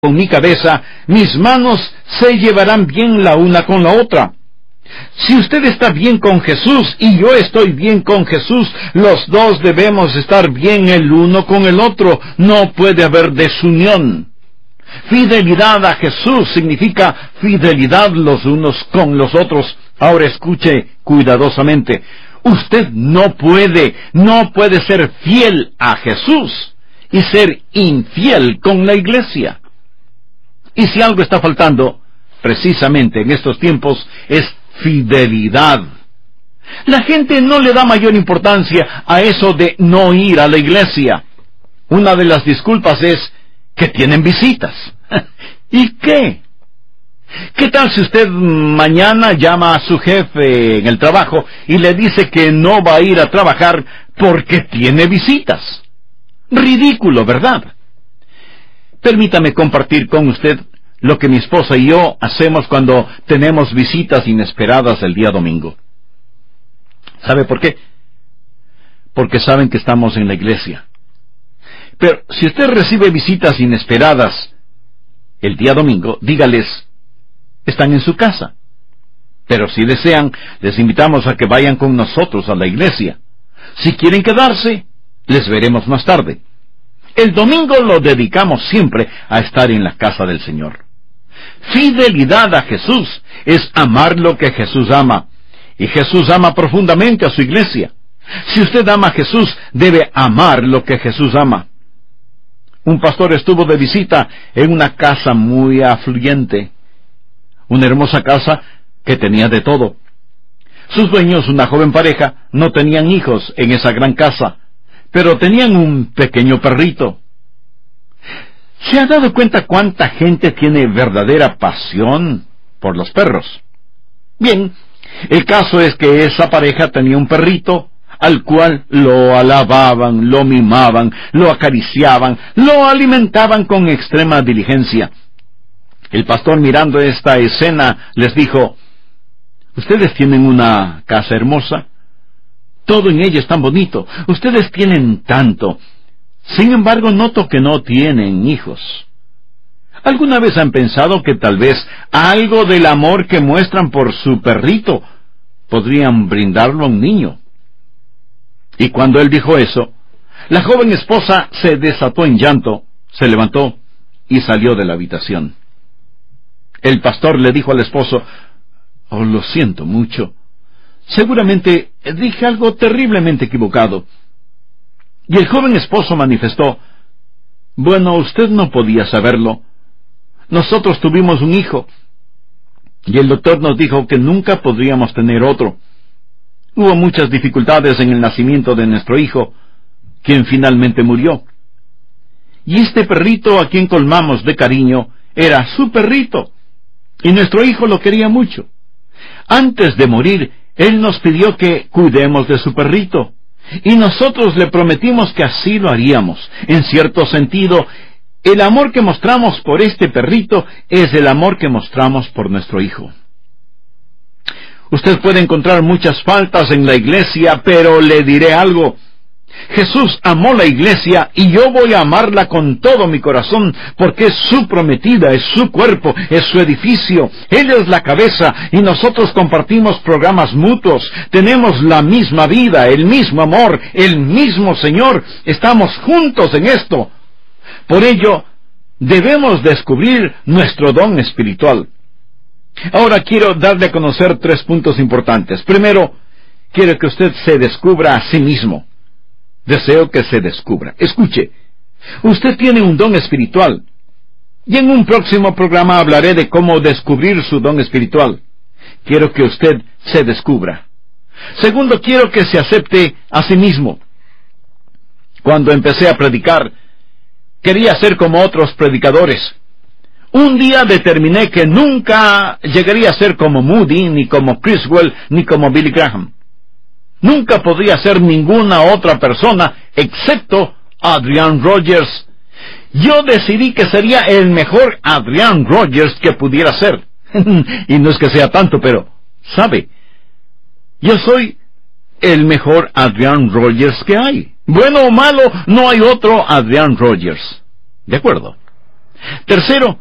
con mi cabeza, mis manos se llevarán bien la una con la otra. Si usted está bien con Jesús y yo estoy bien con Jesús, los dos debemos estar bien el uno con el otro. No puede haber desunión. Fidelidad a Jesús significa fidelidad los unos con los otros. Ahora escuche cuidadosamente. Usted no puede ser fiel a Jesús y ser infiel con la iglesia. Y si algo está faltando, precisamente en estos tiempos, es fidelidad. La gente no le da mayor importancia a eso de no ir a la iglesia. Una de las disculpas es que tienen visitas. ¿Y qué? ¿Qué tal si usted mañana llama a su jefe en el trabajo y le dice que no va a ir a trabajar porque tiene visitas? Ridículo, ¿verdad? Permítame compartir con usted lo que mi esposa y yo hacemos cuando tenemos visitas inesperadas el día domingo. ¿Sabe por qué? Porque saben que estamos en la iglesia. Pero si usted recibe visitas inesperadas el día domingo, dígales, están en su casa. Pero si desean, les invitamos a que vayan con nosotros a la iglesia. Si quieren quedarse, les veremos más tarde. El domingo lo dedicamos siempre a estar en la casa del Señor. Fidelidad a Jesús es amar lo que Jesús ama. Y Jesús ama profundamente a su iglesia. Si usted ama a Jesús, debe amar lo que Jesús ama. Un pastor estuvo de visita en una casa muy afluyente. Una hermosa casa que tenía de todo. Sus dueños, una joven pareja, no tenían hijos en esa gran casa, pero tenían un pequeño perrito. ¿Se ha dado cuenta cuánta gente tiene verdadera pasión por los perros? Bien, el caso es que esa pareja tenía un perrito al cual lo alababan, lo mimaban, lo acariciaban, lo alimentaban con extrema diligencia. El pastor, mirando esta escena, les dijo, «Ustedes tienen una casa hermosa. Todo en ella es tan bonito. Ustedes tienen tanto. Sin embargo, noto que no tienen hijos. ¿Alguna vez han pensado que tal vez algo del amor que muestran por su perrito podrían brindarlo a un niño?» Y cuando él dijo eso, la joven esposa se desató en llanto, se levantó y salió de la habitación. El pastor le dijo al esposo, «Oh, lo siento mucho. Seguramente dije algo terriblemente equivocado». Y el joven esposo manifestó, «Bueno, usted no podía saberlo. Nosotros tuvimos un hijo, y el doctor nos dijo que nunca podríamos tener otro. Hubo muchas dificultades en el nacimiento de nuestro hijo, quien finalmente murió. Y este perrito a quien colmamos de cariño era su perrito, y nuestro hijo lo quería mucho. Antes de morir, él nos pidió que cuidemos de su perrito, y nosotros le prometimos que así lo haríamos. En cierto sentido, el amor que mostramos por este perrito es el amor que mostramos por nuestro hijo. Usted puede encontrar muchas faltas en la iglesia, pero le diré algo. Jesús amó la iglesia y yo voy a amarla con todo mi corazón, porque es su prometida, es su cuerpo, es su edificio. Ella es la cabeza y nosotros compartimos programas mutuos. Tenemos la misma vida, el mismo amor, el mismo Señor. Estamos juntos en esto. Por ello, debemos descubrir nuestro don espiritual. Ahora quiero darle a conocer 3 puntos importantes. Primero, quiero que usted se descubra a sí mismo. Deseo que se descubra. Escuche, usted tiene un don espiritual. Y en un próximo programa hablaré de cómo descubrir su don espiritual. Quiero que usted se descubra. Segundo, quiero que se acepte a sí mismo. Cuando empecé a predicar, quería ser como otros predicadores. Un día determiné que nunca llegaría a ser como Moody, ni como Criswell, ni como Billy Graham. Nunca podría ser ninguna otra persona, excepto Adrian Rogers. Yo decidí que sería el mejor Adrian Rogers que pudiera ser. Y no es que sea tanto, pero, ¿sabe? Yo soy el mejor Adrian Rogers que hay. Bueno o malo, no hay otro Adrian Rogers. ¿De acuerdo? Tercero,